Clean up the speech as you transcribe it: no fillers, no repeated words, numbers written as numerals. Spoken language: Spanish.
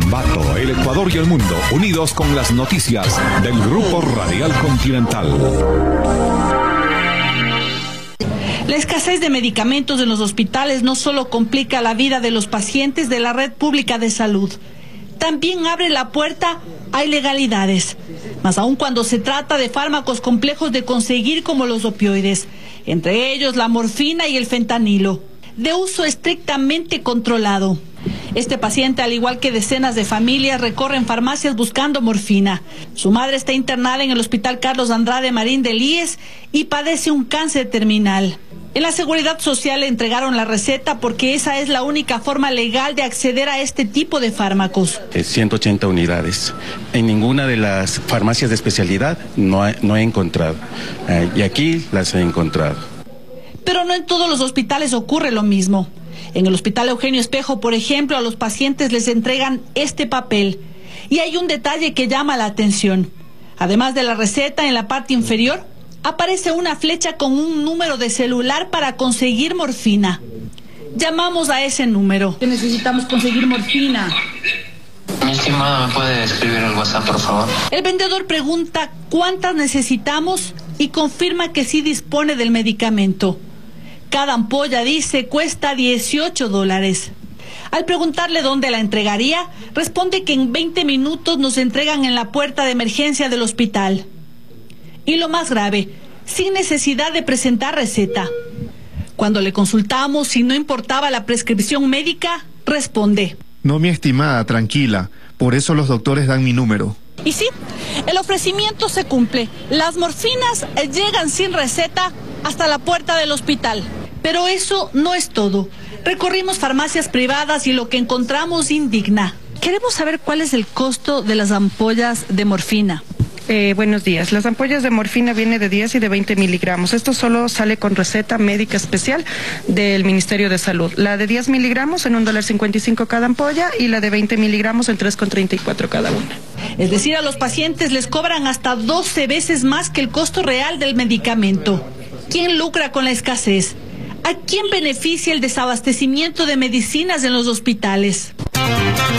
Ambato, el Ecuador y el mundo, unidos con las noticias del Grupo Radial Continental. La escasez de medicamentos en los hospitales no solo complica la vida de los pacientes de la red pública de salud, también abre la puerta a ilegalidades, más aún cuando se trata de fármacos complejos de conseguir como los opioides, entre ellos la morfina y el fentanilo, de uso estrictamente controlado. Este paciente, al igual que decenas de familias, recorren farmacias buscando morfina. Su madre está internada en el Hospital Carlos Andrade Marín del IES y padece un cáncer terminal. En la Seguridad Social le entregaron la receta porque esa es la única forma legal de acceder a este tipo de fármacos. 180 unidades. En ninguna de las farmacias de especialidad no he encontrado. Y aquí las he encontrado. Pero no en todos los hospitales ocurre lo mismo. En el Hospital Eugenio Espejo, por ejemplo, a los pacientes les entregan este papel. Y hay un detalle que llama la atención. Además de la receta, en la parte inferior aparece una flecha con un número de celular para conseguir morfina. Llamamos a ese número. Necesitamos conseguir morfina. Mi estimado, ¿me puede escribir al WhatsApp, por favor? El vendedor pregunta cuántas necesitamos y confirma que sí dispone del medicamento. Cada ampolla, dice, cuesta $18. Al preguntarle dónde la entregaría, responde que en 20 minutos nos entregan en la puerta de emergencia del hospital. Y lo más grave, sin necesidad de presentar receta. Cuando le consultamos si no importaba la prescripción médica, responde: No, mi estimada, tranquila, por eso los doctores dan mi número. Y sí, el ofrecimiento se cumple. Las morfinas llegan sin receta hasta la puerta del hospital. Pero eso no es todo. Recorrimos farmacias privadas y lo que encontramos indigna. Queremos saber cuál es el costo de las ampollas de morfina. Buenos días. Las ampollas de morfina vienen de 10 y de 20 miligramos. Esto solo sale con receta médica especial del Ministerio de Salud. La de 10 miligramos en $1.55 cada ampolla y la de 20 miligramos en $3.34 cada una. Es decir, a los pacientes les cobran hasta 12 veces más que el costo real del medicamento. ¿Quién lucra con la escasez? ¿A quién beneficia el desabastecimiento de medicinas en los hospitales?